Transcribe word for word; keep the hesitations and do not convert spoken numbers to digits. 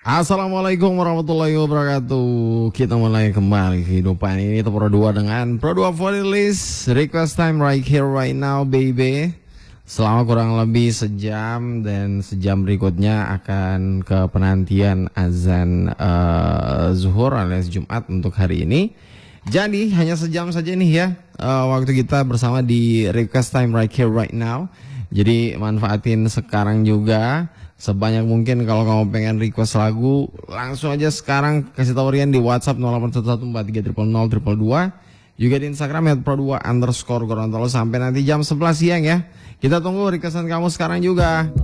Assalamualaikum warahmatullahi wabarakatuh. Kita mulai kembali kehidupan ini itu Pro dua dengan Pro dua Volley List. Request time right here right now baby. Selama kurang lebih sejam dan sejam berikutnya akan ke penantian azan uh, zuhur alias Jumat untuk hari ini. Jadi hanya sejam saja nih ya uh, waktu kita bersama di request time right here right now. Jadi manfaatin sekarang juga sebanyak mungkin. Kalau kamu pengen request lagu, langsung aja sekarang kasih tahu Rian di WhatsApp nol delapan satu satu empat tiga nol nol nol dua dua. Juga di Instagram at pro dua underscore Gorontalo sampai nanti jam sebelas siang ya. Kita tunggu requestan kamu sekarang juga.